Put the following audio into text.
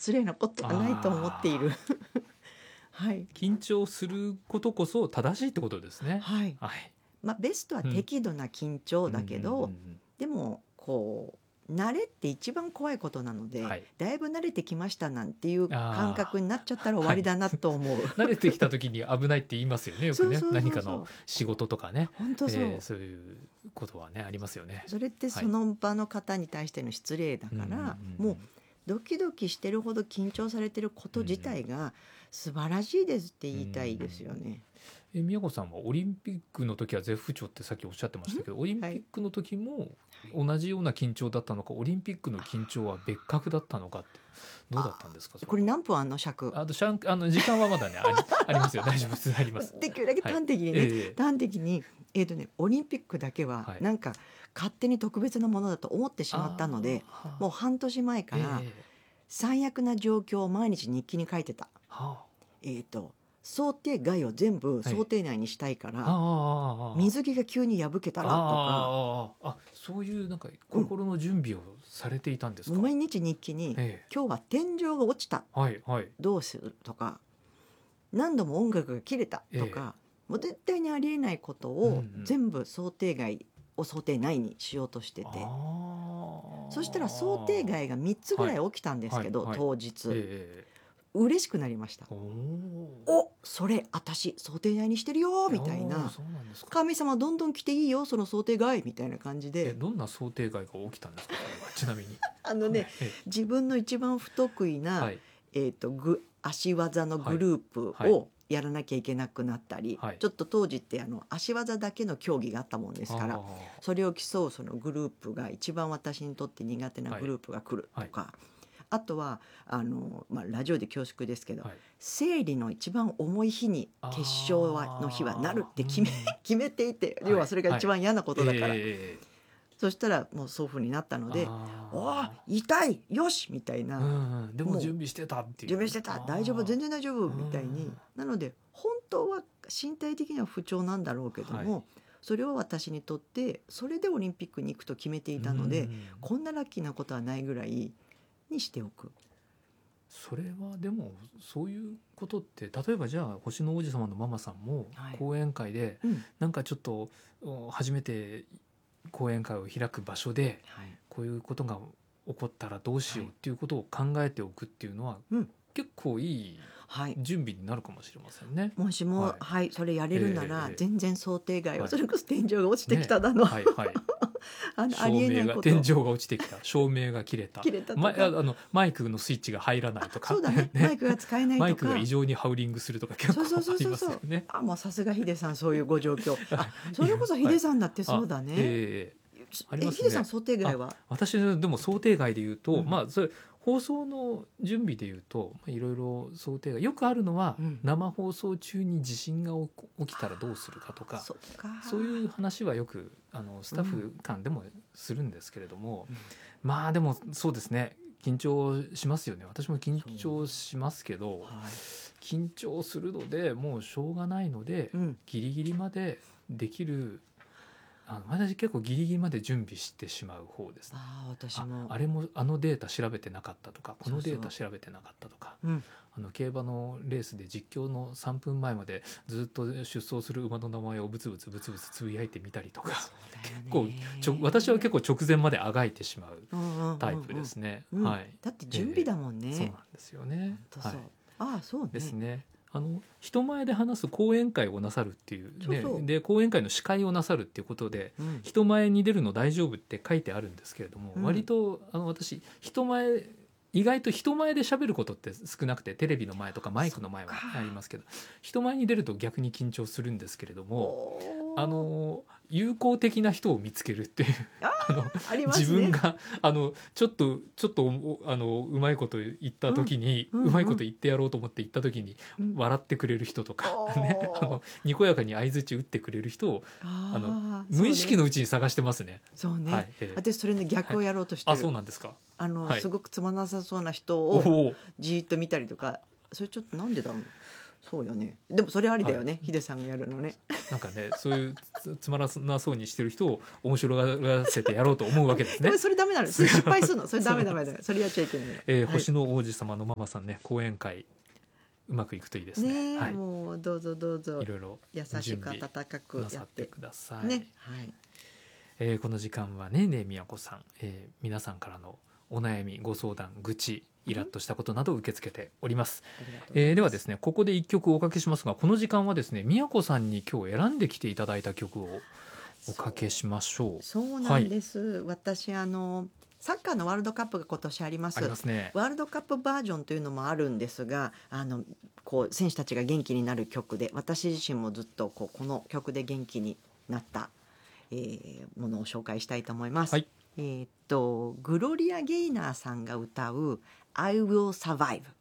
失礼なことはないと思っている。はい、 緊張することこそ正しいってことですね。 はい、 はい。 ベストは適度な緊張だけど、 うんでも慣れって一番怖いことなので、 はい、 だいぶ慣れてきましたなんていう感覚になっちゃったらあー終わりだなと思う。 慣れてきた時に危ないって言いますよね、よくね。 そうそうそうそう何かの仕事とかね、 本当そう、 そういうことはねありますよね。 それってその場の方に対しての失礼だから、もうドキドキしてるほど緊張されてること自体が素晴らしいですって言いたいですよね。 宮子さんはオリンピックの時は絶不調ってさっきおっしゃってましたけど、オリンピックの時も同じような緊張だったのか、オリンピックの緊張は別格だったのかってどうだったんですか。 これ何分あんの尺？ 時間はまだねありますよ。大丈夫です。あります。 できるだけ端的にね、 はい端的に、オリンピックだけははいなんか勝手に特別なものだと思ってしまったので、もう半年前から最悪な状況を毎日日記に書いてた。想定外を全部想定内にしたいから、水着が急に破けたらとか、 そういうなんか心の準備をされていたんですか。 毎日日記に、今日は天井が落ちた、どうするとか、何度も音楽が切れたとか、もう絶対にありえないことを全部想定外を想定内にしようとしてて、そしたら想定外が3つぐらい起きたんですけど、当日、嬉しくなりました。それ私想定外にしてるよみたいな、神様どんどん来ていいよその想定外みたいな感じで。 どんな想定外が起きたんですか、ちなみに。 自分の一番不得意な、足技のグループをやらなきゃいけなくなったり、ちょっと当時って足技だけの競技があったもんですから、それを競うそのグループが一番私にとって苦手なグループが来るとか、あとはラジオで恐縮ですけど、生理の一番重い日に決勝の日はなるって決めていて、要はそれが一番嫌なことだから、そしたらもうそういうふうになったので、痛いよしみたいな、 でも準備してたっていう、 準備してた、大丈夫全然大丈夫みたいに、なので本当は身体的には不調なんだろうけども、それを私にとってそれでオリンピックに行くと決めていたので、こんなラッキーなことはないぐらいにしておく。 それはでもそういうことって、例えばじゃあ星の王子様のママさんも講演会で、なんかちょっと初めて講演会を開く場所で、こういうことが起こったらどうしようっていうことを考えておくっていうのは、結構いい準備になるかもしれませんね。 もしも、それやれるなら、全然想定外は、それこそ天井が落ちてきただの、ありえないこと、 天井が落ちてきた、照明が切れたとか、マイクのスイッチが入らないとか、 そうだね、マイクが使えないとか、 マイクが異常にハウリングするとか結構ありますよね。 もうさすがヒデさん、そういうご状況。それこそヒデさんだってそうだね。ヒデさん想定外は？ 私でも想定外で言うと、それ放送の準備で言うといろいろ想定外、よくあるのは、生放送中に地震が起きたらどうするかとか、そういう話はよくスタッフ間でもするんですけれども、でもそうですね、緊張しますよね。私も緊張しますけど、緊張するのでもうしょうがないので、ギリギリまでできる、私結構ギリギリまで準備してしまう方ですね。 私もあれもデータ調べてなかったとか、このデータ調べてなかったとか、競馬のレースで実況の3分前までずっと出走する馬の名前をブツブツつぶやいてみたりとか、結構私は結構直前まであがいてしまうタイプですね。 だって準備だもんね。 そうなんですよね。 そうね。 ですね。人前で話す講演会をなさるっていう、で講演会の司会をなさるっていうことで、人前に出るの大丈夫って書いてあるんですけれども、割と私意外と人前で喋ることって少なくて、テレビの前とかマイクの前はありますけど、人前に出ると逆に緊張するんですけれども、友好的な人を見つけるっていう自分がちょっとうまいこと言った時に、うまいこと言ってやろうと思って言った時に笑ってくれる人とか、にこやかに相槌打ってくれる人を無意識のうちに探してますね。 そうね、私それの逆をやろうとしてる。 そうなんですか。 すごくつまなさそうな人をじーっと見たりとか、それちょっとなんでだろう。 そうよね。でもそれありだよね、ヒデさんがやるのね。 なんかね、そういうつまらなそうにしてる人を面白がらせてやろうと思うわけですね。 それダメなの。それ失敗するの。それダメダメだよ。それやっちゃいけない。 星の王子様のママさんね、講演会うまくいくといいですね。はい、 もうどうぞどうぞ。 いろいろ優しく温かくなさってください。 ね。 はい。この時間はねみやこさん、皆さんからのお悩み、ご相談、愚痴、イラッとしたことなどを受け付けております。ではですね、ここで一曲おかけしますが、この時間はですね、みやこさんに今日選んできていただいた曲をおかけしましょう。 そうなんです。私サッカーのワールドカップが今年あります。 ありますね。 ワールドカップバージョンというのもあるんですが、こう選手たちが元気になる曲で、私自身もずっとこの曲で元気になった、ものを紹介したいと思います。 はい。 グロリア・ゲイナーさんが歌う I Will Survive。